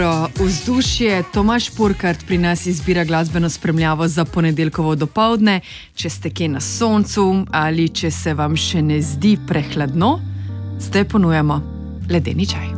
Vzdušje. Tomaž Purkart pri nas izbira glasbeno spremljavo za ponedeljkovo dopoldne. Če ste kje na soncu ali če se vam še ne zdi prehladno, zdaj ponujamo ledeni čaj.